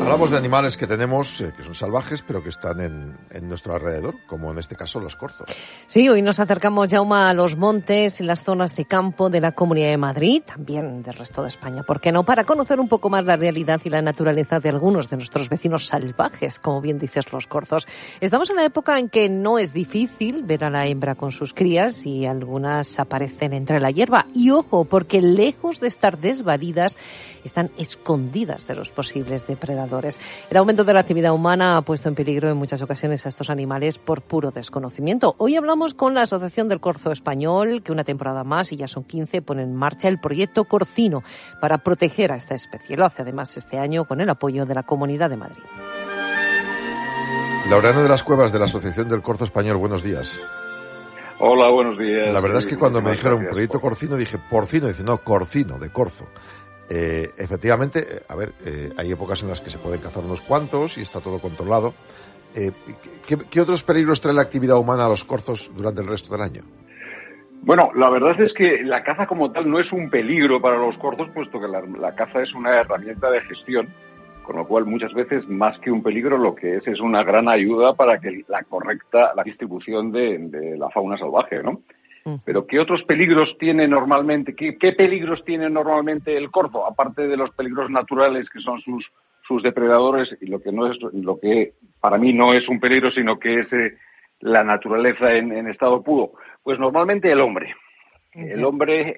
Hablamos de animales que tenemos, que son salvajes, pero que están en nuestro alrededor, como en este caso los corzos. Sí, hoy nos acercamos, Jaume, a los montes y las zonas de campo de la Comunidad de Madrid, también del resto de España, ¿por qué no? Para conocer un poco más la realidad y la naturaleza de algunos de nuestros vecinos salvajes, como bien dices, los corzos. Estamos en la época en que no es difícil ver a la hembra con sus crías y algunas aparecen entre la hierba. Y ojo, porque lejos de estar desvalidas, están escondidas de los posibles depredadores. El aumento de la actividad humana ha puesto en peligro en muchas ocasiones a estos animales por puro desconocimiento. Hoy hablamos con la Asociación del Corzo Español, que una temporada más, y ya son 15, pone en marcha el proyecto Corcino para proteger a esta especie. Lo hace además este año con el apoyo de la Comunidad de Madrid. Laureano de las Cuevas, de la Asociación del Corzo Español, buenos días. Hola, buenos días. La verdad es que cuando me dijeron proyecto Corcino dije porcino, dice no, corcino, de corzo. Efectivamente, hay épocas en las que se pueden cazar unos cuantos y está todo controlado. ¿Qué otros peligros trae la actividad humana a los corzos durante el resto del año? Bueno, la verdad es que la caza como tal no es un peligro para los corzos, puesto que la caza es una herramienta de gestión, con lo cual muchas veces más que un peligro lo que es una gran ayuda para que la distribución de la fauna salvaje, ¿no? Pero ¿qué otros peligros tiene normalmente? ¿Qué peligros tiene normalmente el corzo? Aparte de los peligros naturales que son sus depredadores y lo que para mí no es un peligro, sino que es la naturaleza en estado puro. Pues normalmente el hombre. El hombre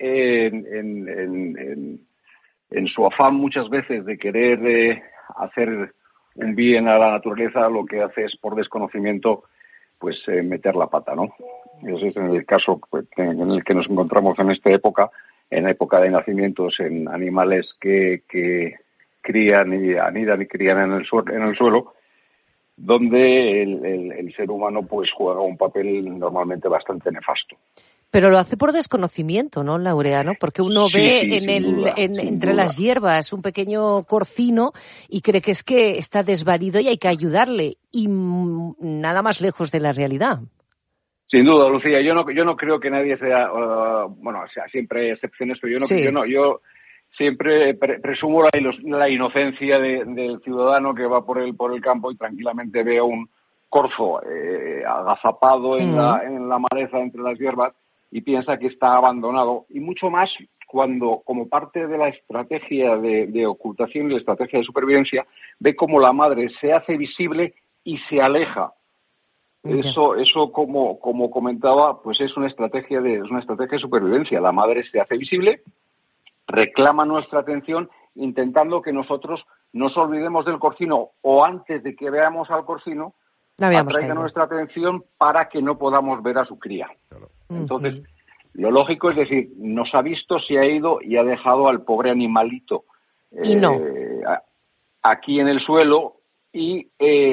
en su afán muchas veces de querer hacer un bien a la naturaleza, lo que hace es por desconocimiento pues meter la pata, ¿no? Ese es el caso en el que nos encontramos en esta época, en época de nacimientos en animales que crían y anidan y crían en el suelo, donde el ser humano pues juega un papel normalmente bastante nefasto. Pero lo hace por desconocimiento, ¿no, Laureano? Porque uno ve entre las hierbas un pequeño corcino y cree que es que está desvalido y hay que ayudarle. Y nada más lejos de la realidad. Sin duda, Lucía. Yo no creo que nadie sea... siempre hay excepciones, pero yo siempre presumo la inocencia del ciudadano que va por el campo y tranquilamente ve a un corzo agazapado en la maleza entre las hierbas y piensa que está abandonado, y mucho más cuando, como parte de la estrategia de ocultación y la estrategia de supervivencia, ve cómo la madre se hace visible y se aleja. Eso como comentaba, pues es una estrategia de supervivencia. La madre se hace visible, reclama nuestra atención, intentando que nosotros nos olvidemos del corcino, o antes de que veamos al corcino, atraiga nuestra atención para que no podamos ver a su cría. Claro. Entonces, lo lógico es decir, nos ha visto, se ha ido y ha dejado al pobre animalito aquí en el suelo y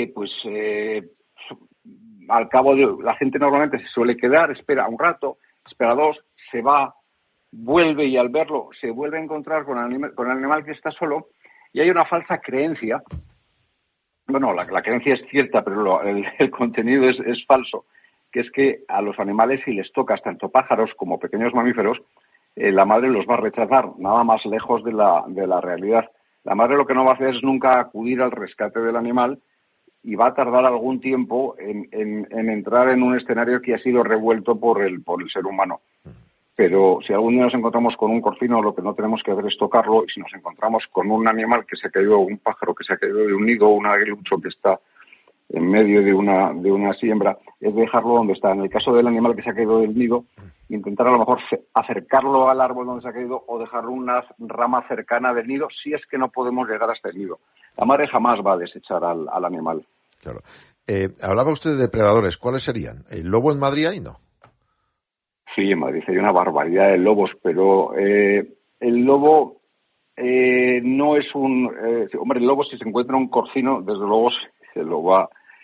al cabo la gente normalmente se suele quedar, espera un rato, espera dos, se va, vuelve y al verlo se vuelve a encontrar con el animal que está solo, y hay una falsa creencia. Bueno, la creencia es cierta, pero el contenido es falso, que es que a los animales, si les tocas tanto pájaros como pequeños mamíferos, la madre los va a rechazar, nada más lejos de la realidad. La madre lo que no va a hacer es nunca acudir al rescate del animal y va a tardar algún tiempo en entrar en un escenario que ha sido revuelto por el ser humano. Pero si algún día nos encontramos con un corcino, lo que no tenemos que hacer es tocarlo, y si nos encontramos con un animal que se ha caído, un pájaro que se ha caído de un nido, un aguilucho que está en medio de una siembra, es dejarlo donde está. En el caso del animal que se ha caído del nido, intentar a lo mejor acercarlo al árbol donde se ha caído o dejarlo una rama cercana del nido, si es que no podemos llegar hasta el nido. La madre jamás va a desechar al animal. Claro. Hablaba usted de depredadores. ¿Cuáles serían? ¿El lobo en Madrid ahí no? Sí, en Madrid hay una barbaridad de lobos, pero el lobo no es hombre, el lobo, si se encuentra un corcino, desde luego se lo va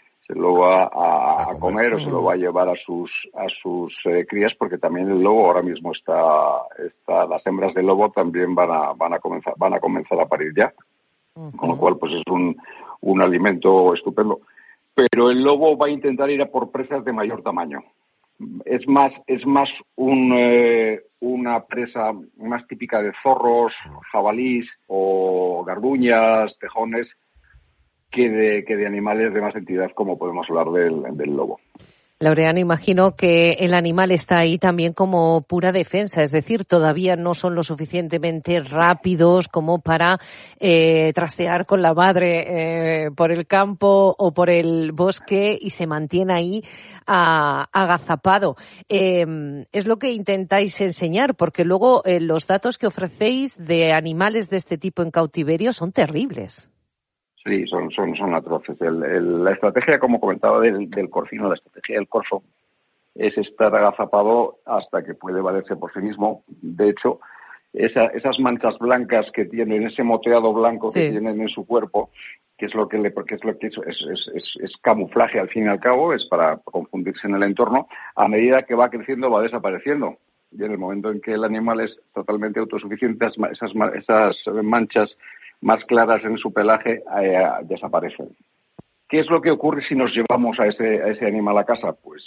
a comer o se lo va a llevar a sus crías, porque también el lobo ahora mismo las hembras del lobo también van a comenzar a parir ya, con lo cual pues es un alimento estupendo. Pero el lobo va a intentar ir a por presas de mayor tamaño. Es más una presa más típica de zorros, jabalís o garduñas, tejones, que de animales de más entidad, como podemos hablar del lobo. Laureano, imagino que el animal está ahí también como pura defensa, es decir, todavía no son lo suficientemente rápidos como para trastear con la madre por el campo o por el bosque y se mantiene ahí agazapado. Es lo que intentáis enseñar, porque luego los datos que ofrecéis de animales de este tipo en cautiverio son terribles. Sí, son atroces. La estrategia, como comentaba, del corcino, la estrategia del corzo, es estar agazapado hasta que puede valerse por sí mismo. De hecho, esas manchas blancas que tienen, ese moteado blanco que tienen en su cuerpo, que es lo que es camuflaje al fin y al cabo, es para confundirse en el entorno, a medida que va creciendo va desapareciendo. Y en el momento en que el animal es totalmente autosuficiente, esas manchas más claras en su pelaje desaparecen. ¿Qué es lo que ocurre si nos llevamos a ese animal a casa? Pues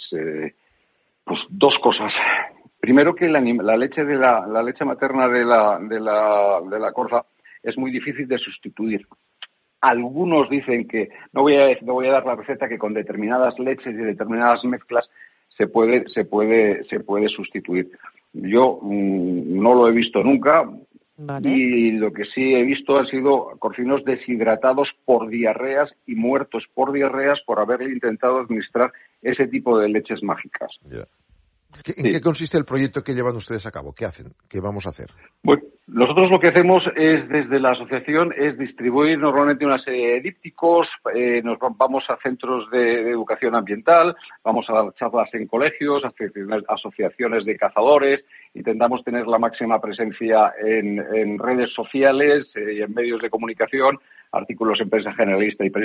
dos cosas. Primero, que la leche materna de la corza es muy difícil de sustituir. Algunos dicen que no voy a dar la receta, que con determinadas leches y determinadas mezclas se puede sustituir. Yo no lo he visto nunca. Vale. Y lo que sí he visto han sido corcinos deshidratados por diarreas y muertos por diarreas por haberle intentado administrar ese tipo de leches mágicas. Yeah. ¿En qué consiste el proyecto que llevan ustedes a cabo? ¿Qué hacen? ¿Qué vamos a hacer? Bueno, nosotros lo que hacemos es, desde la asociación, es distribuir normalmente una serie de dípticos, nos vamos a centros de educación ambiental, vamos a dar charlas en colegios, asociaciones de cazadores, intentamos tener la máxima presencia en redes sociales y en medios de comunicación, artículos en prensa generalista y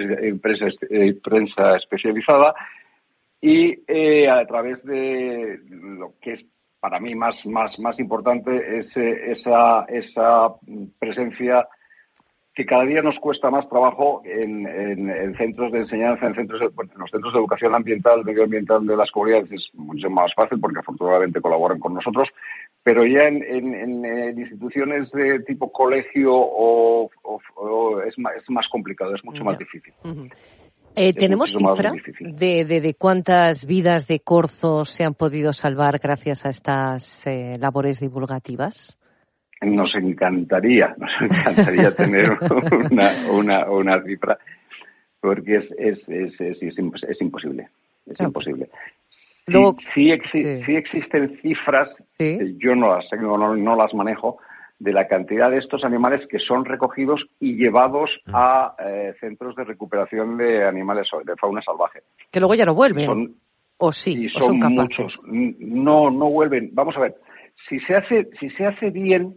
prensa especializada. Y a través de lo que es para mí más importante es esa presencia que cada día nos cuesta más trabajo en centros de enseñanza, en los centros de educación ambiental, medioambiental de las comunidades es mucho más fácil porque afortunadamente colaboran con nosotros, pero ya en instituciones de tipo colegio es más complicado, es mucho más difícil. Uh-huh. ¿Tenemos cifra de cuántas vidas de corzo se han podido salvar gracias a estas labores divulgativas? Nos encantaría tener una cifra, porque es imposible. Es imposible. Luego, sí existen cifras, ¿sí? Yo no las manejo, de la cantidad de estos animales que son recogidos y llevados a centros de recuperación de animales, de fauna salvaje. Que luego ya no vuelven. Son muchos. No vuelven. Vamos a ver. Si se hace bien,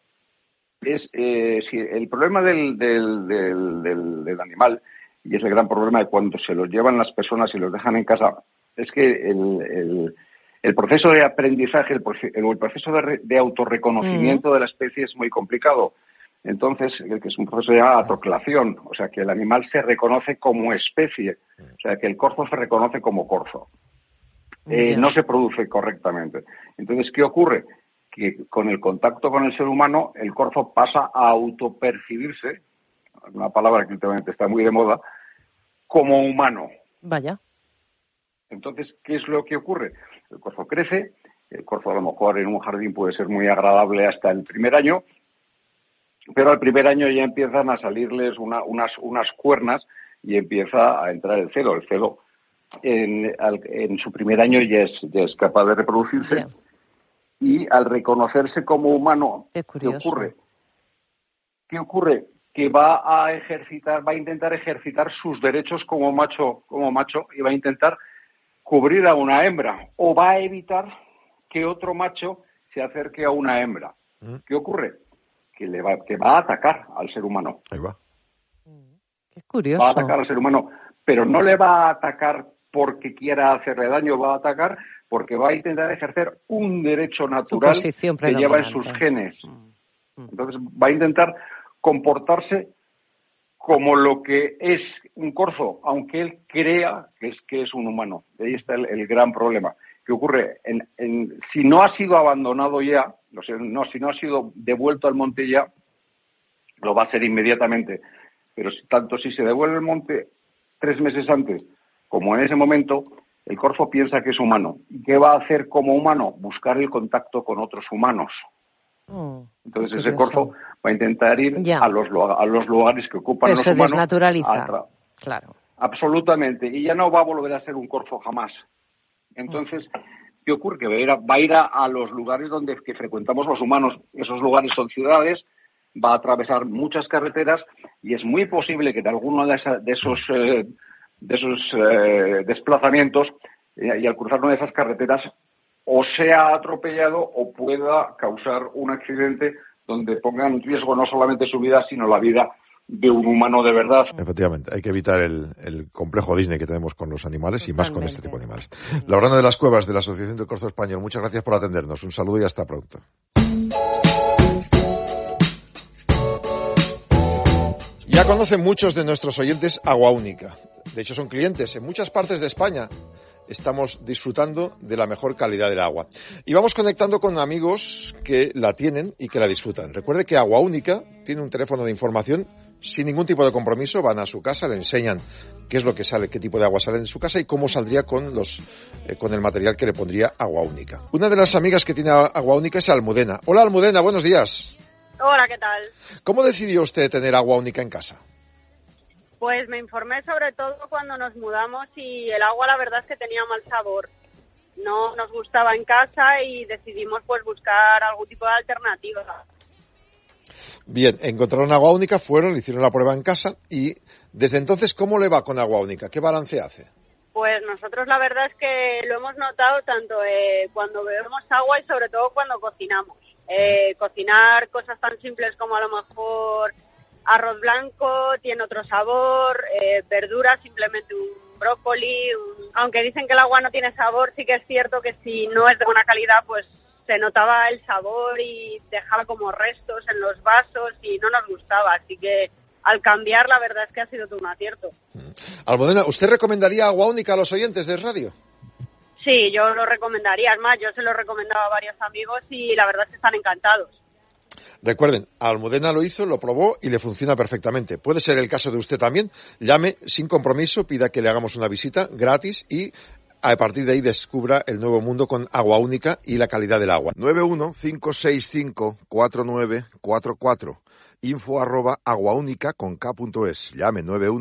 si el problema del animal, y es el gran problema de cuando se los llevan las personas y los dejan en casa, es que el proceso de aprendizaje, el proceso de autorreconocimiento de la especie es muy complicado. Entonces, que es un proceso de autoclación, o sea, que el animal se reconoce como especie, o sea, que el corzo se reconoce como corzo. No se produce correctamente. Entonces, ¿qué ocurre? Que con el contacto con el ser humano, el corzo pasa a autopercibirse, una palabra que últimamente está muy de moda, como humano. Vaya. Entonces, ¿qué es lo que ocurre? El corzo crece, el corzo a lo mejor en un jardín puede ser muy agradable hasta el primer año, pero al primer año ya empiezan a salirles unas cuernas y empieza a entrar el celo. El celo en su primer año ya es capaz de reproducirse. Yeah. Y al reconocerse como humano, ¿qué ocurre? Que va a intentar ejercitar sus derechos como macho y va a intentar cubrir a una hembra, o va a evitar que otro macho se acerque a una hembra. ¿Qué ocurre? Que va a atacar al ser humano. Ahí va. Qué curioso. Va a atacar al ser humano, pero no le va a atacar porque quiera hacerle daño, va a atacar porque va a intentar ejercer un derecho natural que lleva en sus genes. Entonces va a intentar comportarse como lo que es un corzo, aunque él crea que es un humano. De ahí está el gran problema. ¿Qué ocurre? Si no ha sido abandonado ya, si no ha sido devuelto al monte ya, lo va a ser inmediatamente. pero tanto si se devuelve el monte 3 meses antes como en ese momento, el corzo piensa que es humano. ¿Y qué va a hacer como humano? Buscar el contacto con otros humanos. Entonces ese corzo va a intentar ir a los lugares que ocupan los humanos. Se desnaturaliza. Claro. Absolutamente. Y ya no va a volver a ser un corzo jamás. Entonces, ¿qué ocurre? Que va a ir a los lugares que frecuentamos los humanos. Esos lugares son ciudades, va a atravesar muchas carreteras y es muy posible que de alguno de esos desplazamientos y al cruzar una de esas carreteras o sea atropellado o pueda causar un accidente donde ponga en riesgo no solamente su vida, sino la vida de un humano de verdad. Efectivamente, hay que evitar el complejo Disney que tenemos con los animales y más con este tipo de animales. Laurana de las Cuevas, de la Asociación del Corzo Español, muchas gracias por atendernos. Un saludo y hasta pronto. Ya conocen muchos de nuestros oyentes Agua Única. De hecho, son clientes en muchas partes de España. Estamos disfrutando de la mejor calidad del agua. Y vamos conectando con amigos que la tienen y que la disfrutan. Recuerde que Agua Única tiene un teléfono de información sin ningún tipo de compromiso. Van a su casa, le enseñan qué es lo que sale, qué tipo de agua sale de su casa y cómo saldría con el material que le pondría Agua Única. Una de las amigas que tiene Agua Única es Almudena. Hola Almudena, buenos días. Hola, ¿qué tal? ¿Cómo decidió usted tener Agua Única en casa? Pues me informé sobre todo cuando nos mudamos y el agua la verdad es que tenía mal sabor. No nos gustaba en casa y decidimos pues buscar algún tipo de alternativa. Bien, encontraron Agua Única, fueron, hicieron la prueba en casa y desde entonces, ¿cómo le va con Agua Única? ¿Qué balance hace? Pues nosotros la verdad es que lo hemos notado tanto cuando bebemos agua y sobre todo cuando cocinamos. Cocinar cosas tan simples como a lo mejor arroz blanco tiene otro sabor, verduras, simplemente un brócoli. Aunque dicen que el agua no tiene sabor, sí que es cierto que si no es de buena calidad, pues se notaba el sabor y dejaba como restos en los vasos y no nos gustaba. Así que al cambiar, la verdad es que ha sido todo un acierto. Almudena, ¿usted recomendaría Agua Única a los oyentes de radio? Sí, yo lo recomendaría. Es más, yo se lo recomendaba a varios amigos y la verdad es que están encantados. Recuerden, Almudena lo hizo, lo probó y le funciona perfectamente. Puede ser el caso de usted también. Llame sin compromiso, pida que le hagamos una visita gratis y a partir de ahí descubra el nuevo mundo con Agua Única y la calidad del agua. 915654944. info@aguaunica.es. Llame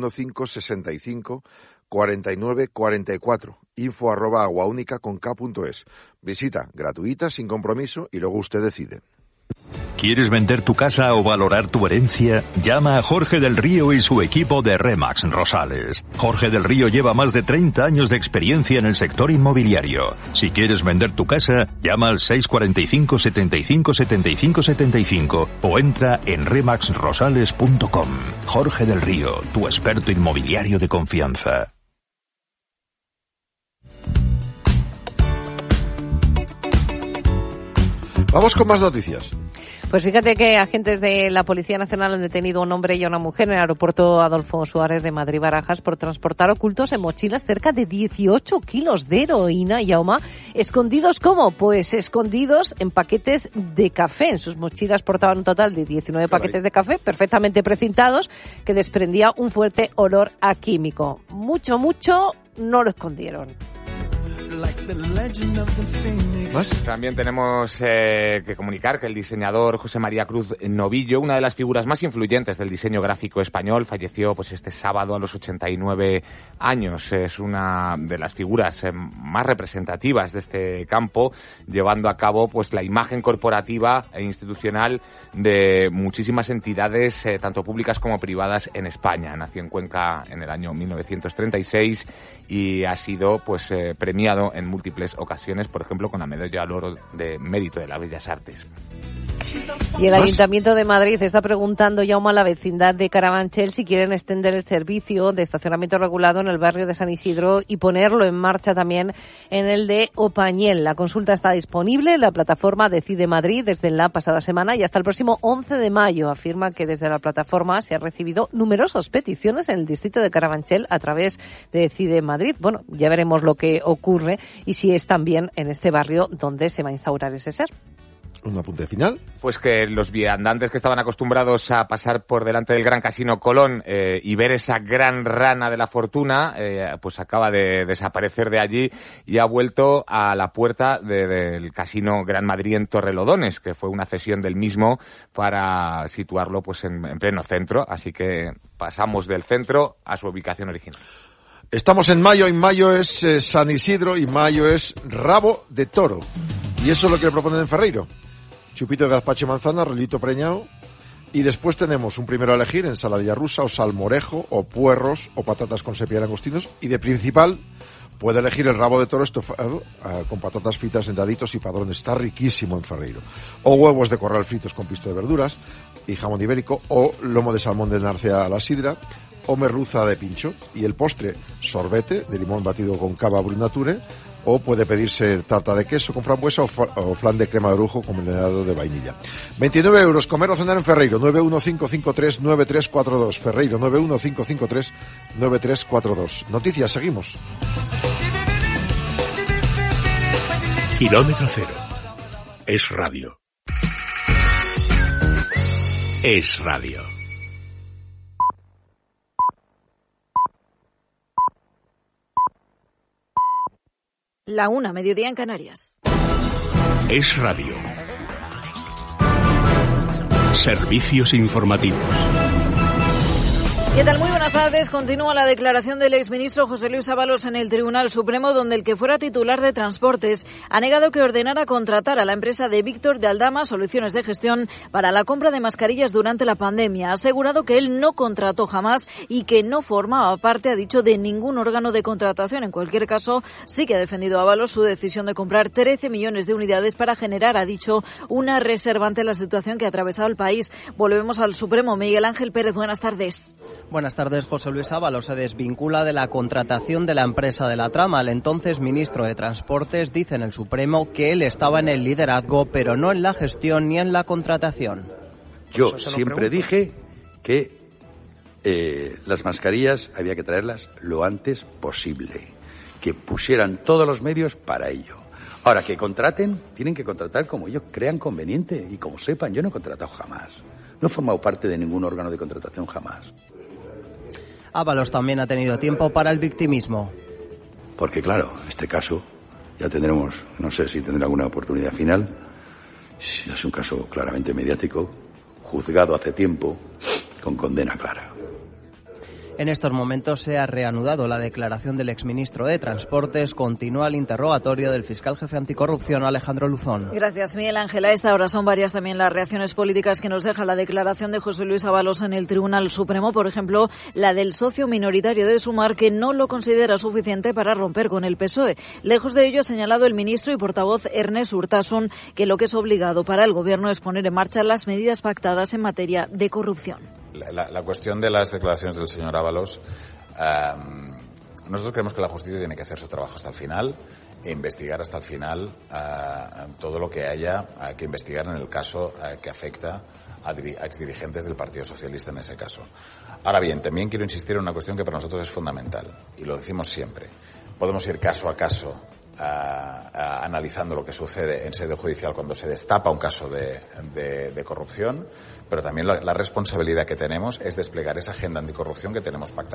915654944. info@aguaunica.es. Visita gratuita, sin compromiso y luego usted decide. ¿Quieres vender tu casa o valorar tu herencia? Llama a Jorge del Río y su equipo de Remax Rosales. Jorge del Río lleva más de 30 años de experiencia en el sector inmobiliario. Si quieres vender tu casa, llama al 645 75 75 75 o entra en remaxrosales.com. Jorge del Río, tu experto inmobiliario de confianza. Vamos con más noticias. Pues fíjate que agentes de la Policía Nacional han detenido a un hombre y a una mujer en el aeropuerto Adolfo Suárez de Madrid-Barajas por transportar ocultos en mochilas cerca de 18 kilos de heroína y Jaume. ¿Escondidos cómo? Pues escondidos en paquetes de café. En sus mochilas portaban un total de 19 paquetes de café perfectamente precintados que desprendía un fuerte olor a químico. Mucho no lo escondieron. ¿Más? También tenemos que comunicar que el diseñador José María Cruz Novillo, una de las figuras más influyentes del diseño gráfico español, falleció pues este sábado a los 89 años. Es una de las figuras más representativas de este campo, llevando a cabo pues la imagen corporativa e institucional de muchísimas entidades, tanto públicas como privadas en España. Nació en Cuenca en el año 1936 y ha sido pues premiado en múltiples ocasiones, por ejemplo con la medalla al oro de mérito de las Bellas Artes. Y el Ayuntamiento de Madrid está preguntando ya a la vecindad de Carabanchel si quieren extender el servicio de estacionamiento regulado en el barrio de San Isidro y ponerlo en marcha también en el de Opañel. La consulta está disponible en la plataforma Decide Madrid desde la pasada semana y hasta el próximo 11 de mayo. Afirma que desde la plataforma se han recibido numerosas peticiones en el distrito de Carabanchel a través de Decide Madrid. Bueno, ya veremos lo que ocurre y si es también en este barrio donde se va a instaurar ese SER. un apunte final. Pues que los viandantes que estaban acostumbrados a pasar por delante del Gran Casino Colón y ver esa gran rana de la fortuna, pues acaba de desaparecer de allí y ha vuelto a la puerta del Casino Gran Madrid en Torrelodones, que fue una cesión del mismo para situarlo pues en pleno centro. Así que pasamos del centro a su ubicación original. Estamos en mayo es San Isidro y mayo es rabo de toro. Y eso es lo que le proponen en Ferreiro. Chupito de gazpacho y manzana, relito preñado. Y después tenemos un primero a elegir, ensaladilla rusa o salmorejo o puerros o patatas con sepia y langostinos. Y de principal puede elegir el rabo de toro estofado con patatas fritas en daditos y padrones. Está riquísimo en Ferreiro. O huevos de corral fritos con pisto de verduras y jamón ibérico, o lomo de salmón de narcea a la sidra, o merluza de pincho. Y el postre, sorbete de limón batido con cava brunature, o puede pedirse tarta de queso con frambuesa o flan de crema de orujo con mermelada de vainilla. 29 euros, comer o cenar en Ferreiro, 915539342. Ferreiro, 915539342. Noticias, seguimos. Kilómetro cero. Es radio. Es radio. La 1, mediodía en Canarias. Es radio. Servicios informativos. ¿Qué tal? Muy buenas tardes. Continúa la declaración del exministro José Luis Ábalos en el Tribunal Supremo, donde el que fuera titular de Transportes ha negado que ordenara contratar a la empresa de Víctor de Aldama Soluciones de Gestión para la compra de mascarillas durante la pandemia. Ha asegurado que él no contrató jamás y que no formaba parte, ha dicho, de ningún órgano de contratación. En cualquier caso, sí que ha defendido Ábalos su decisión de comprar 13 millones de unidades para generar, ha dicho, una reserva ante la situación que ha atravesado el país. Volvemos al Supremo. Miguel Ángel Pérez, buenas tardes. Buenas tardes. José Luis Ábalos se desvincula de la contratación de la empresa de la trama. El entonces ministro de Transportes dice en el Supremo que él estaba en el liderazgo, pero no en la gestión ni en la contratación. Yo siempre dije que las mascarillas había que traerlas lo antes posible, que pusieran todos los medios para ello. Ahora, que contraten, tienen que contratar como ellos crean conveniente y como sepan. Yo no he contratado jamás. No he formado parte de ningún órgano de contratación jamás. Ábalos también ha tenido tiempo para el victimismo. Porque claro, este caso ya tendremos, no sé si tendrá alguna oportunidad final. Es un caso claramente mediático, juzgado hace tiempo, con condena clara. En estos momentos se ha reanudado la declaración del exministro de Transportes. Continúa el interrogatorio del fiscal jefe anticorrupción, Alejandro Luzón. Gracias, Miguel Ángel. A esta hora son varias también las reacciones políticas que nos deja la declaración de José Luis Ábalos en el Tribunal Supremo. Por ejemplo, la del socio minoritario de Sumar, que no lo considera suficiente para romper con el PSOE. Lejos de ello, ha señalado el ministro y portavoz Ernest Urtasun que lo que es obligado para el Gobierno es poner en marcha las medidas pactadas en materia de corrupción. La cuestión de las declaraciones del señor Ábalos, nosotros creemos que la justicia tiene que hacer su trabajo hasta el final e investigar hasta el final todo lo que haya que investigar en el caso que afecta a exdirigentes del Partido Socialista en ese caso. Ahora bien, también quiero insistir en una cuestión que para nosotros es fundamental y lo decimos siempre. Podemos ir caso a caso analizando lo que sucede en sede judicial cuando se destapa un caso de corrupción, pero también la responsabilidad que tenemos es desplegar esa agenda anticorrupción que tenemos pactada